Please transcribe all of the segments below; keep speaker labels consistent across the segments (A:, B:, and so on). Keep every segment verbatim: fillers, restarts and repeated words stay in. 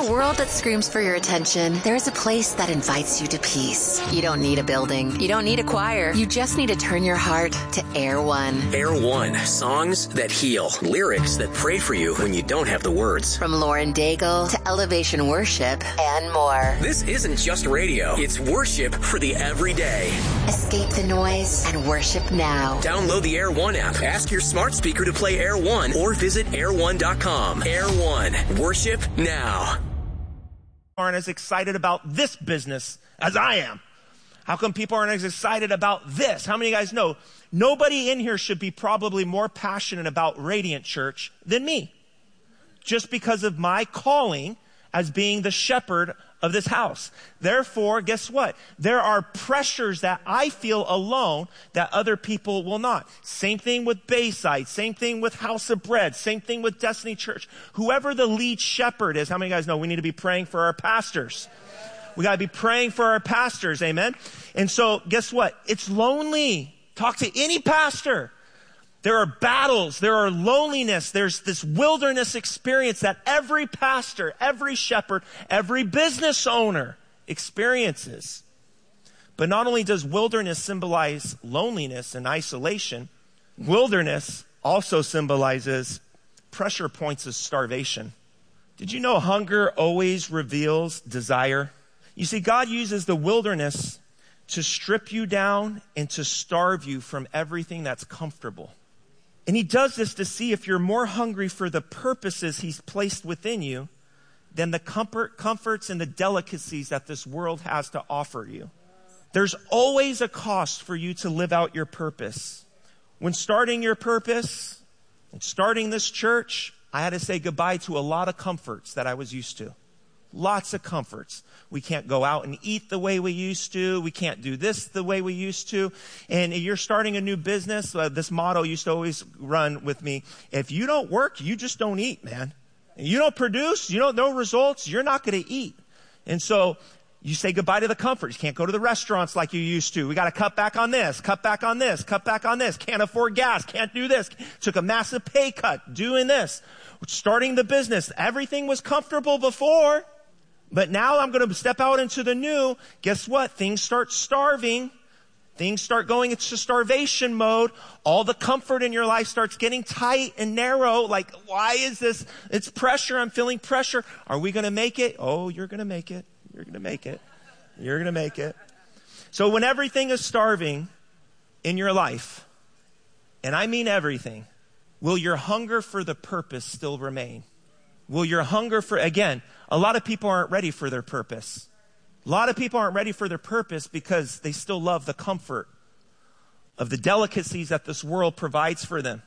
A: a world that screams for your attention, there is a place that invites you to peace. You don't need a building. You don't need a choir. You just need to turn your heart to Air One.
B: Air One. Songs that heal. Lyrics that pray for you when you don't have the words.
A: From Lauren Daigle to Elevation Worship and more.
B: This isn't just radio. It's worship for the everyday.
A: Escape the noise and worship now.
B: Download the Air One app. Ask your smart speaker to play Air One or visit air one dot com. Air One. Worship now.
C: Aren't as excited about this business as I am? How come people aren't as excited about this? How many of you guys know nobody in here should be probably more passionate about Radiant Church than me? Just because of my calling as being the shepherd of this house. Therefore, guess what? There are pressures that I feel alone that other people will not. Same thing with Bayside. Same thing with House of Bread. Same thing with Destiny Church. Whoever the lead shepherd is, how many of you guys know we need to be praying for our pastors? We got to be praying for our pastors. Amen. And so guess what? It's lonely. Talk to any pastor. There are battles, there are loneliness, there's this wilderness experience that every pastor, every shepherd, every business owner experiences. But not only does wilderness symbolize loneliness and isolation, wilderness also symbolizes pressure points of starvation. Did you know hunger always reveals desire? You see, God uses the wilderness to strip you down and to starve you from everything that's comfortable. And he does this to see if you're more hungry for the purposes he's placed within you than the comfort, comforts and the delicacies that this world has to offer you. There's always a cost for you to live out your purpose. When starting your purpose and starting this church, I had to say goodbye to a lot of comforts that I was used to. Lots of comforts. We can't go out and eat the way we used to. We can't do this the way we used to. And you're starting a new business. Uh, this motto used to always run with me. If you don't work, you just don't eat, man. And you don't produce, you don't know results, you're not going to eat. And so you say goodbye to the comforts. You can't go to the restaurants like you used to. We got to cut back on this, cut back on this, cut back on this. Can't afford gas, can't do this. Took a massive pay cut doing this. Starting the business. Everything was comfortable before. But now I'm going to step out into the new. Guess what? Things start starving. Things start going into starvation mode. All the comfort in your life starts getting tight and narrow. Like, why is this? It's pressure. I'm feeling pressure. Are we going to make it? Oh, you're going to make it. You're going to make it. You're going to make it. So when everything is starving in your life, and I mean everything, will your hunger for the purpose still remain? Will your hunger for, again, a lot of people aren't ready for their purpose. A lot of people aren't ready for their purpose because they still love the comfort of the delicacies that this world provides for them.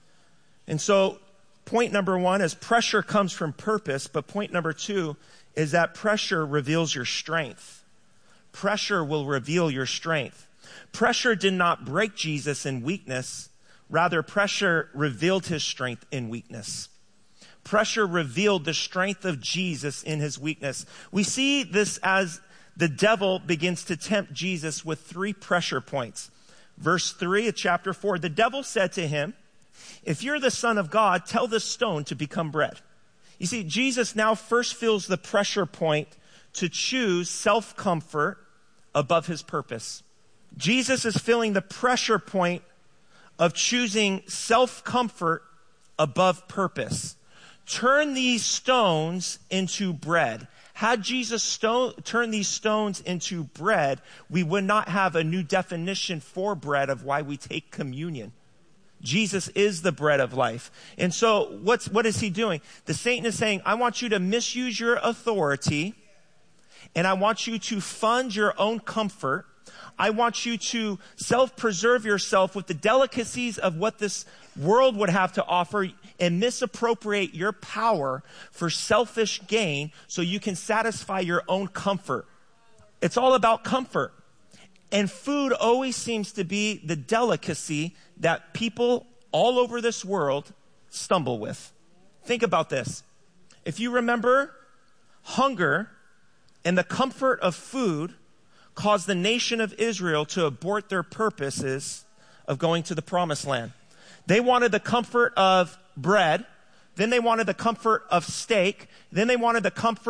C: And so point number one is pressure comes from purpose, but point number two is that pressure reveals your strength. Pressure will reveal your strength. Pressure did not break Jesus in weakness. Rather, pressure revealed his strength in weakness. Pressure revealed the strength of Jesus in his weakness. We see this as the devil begins to tempt Jesus with three pressure points. Verse three of chapter four, the devil said to him, if you're the Son of God, tell this stone to become bread. You see, Jesus now first feels the pressure point to choose self-comfort above his purpose. Jesus is feeling the pressure point of choosing self-comfort above purpose. Turn these stones into bread. Had Jesus stone, turn these stones into bread, we would not have a new definition for bread of why we take communion. Jesus is the bread of life. And so what's, what is he doing? The Satan is saying, I want you to misuse your authority, and I want you to fund your own comfort. I want you to self-preserve yourself with the delicacies of what this world would have to offer and misappropriate your power for selfish gain so you can satisfy your own comfort. It's all about comfort. And food always seems to be the delicacy that people all over this world stumble with. Think about this. If you remember, hunger and the comfort of food caused the nation of Israel to abort their purposes of going to the promised land. They wanted the comfort of bread. Then they wanted the comfort of steak. Then they wanted the comfort